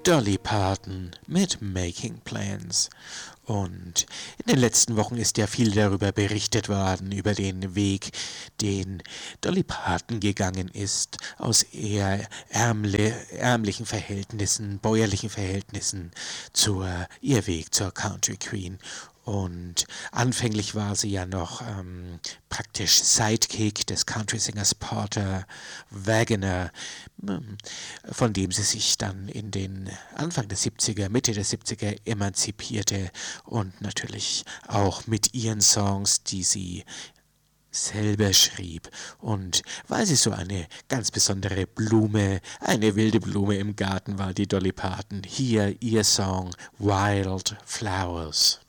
Dolly Parton mit Making Plans. Und in den letzten Wochen ist ja viel darüber berichtet worden, über den Weg, den Dolly Parton gegangen ist, aus eher ärmlichen Verhältnissen, bäuerlichen Verhältnissen, ihr Weg zur Country Queen. Und anfänglich war sie ja noch praktisch Sidekick des Country-Singers Porter Wagoner, von dem sie sich dann in den Anfang der 70er, Mitte der 70er emanzipierte und natürlich auch mit ihren Songs, die sie selber schrieb. Und weil sie so eine ganz besondere Blume, eine wilde Blume im Garten war, die Dolly Parton, hier ihr Song Wild Flowers.